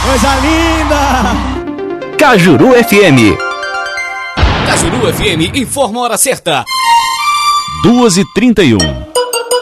Coisa linda! Cajuru FM. Cajuru FM informa a hora certa. 2h31.